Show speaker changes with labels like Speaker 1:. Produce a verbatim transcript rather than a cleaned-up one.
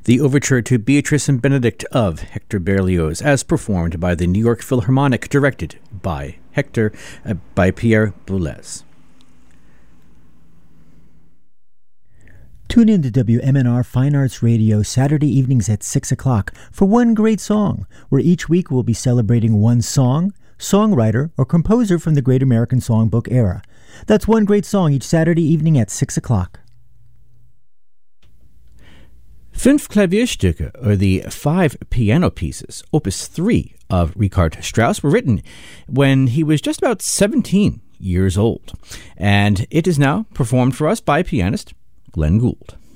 Speaker 1: the overture to Beatrice and Benedict of Hector Berlioz, as performed by the New York Philharmonic, directed by Hector, uh, by Pierre Boulez.
Speaker 2: Tune in to W M N R Fine Arts Radio Saturday evenings at six o'clock for One Great Song, where each week we'll be celebrating one song, songwriter, or composer from the Great American Songbook era. That's One Great Song each Saturday evening at six o'clock.
Speaker 1: Fünf Klavierstücke, or the Five Piano Pieces, Opus three of Richard Strauss, were written when he was just about seventeen years old, and it is now performed for us by pianist Glenn Gould.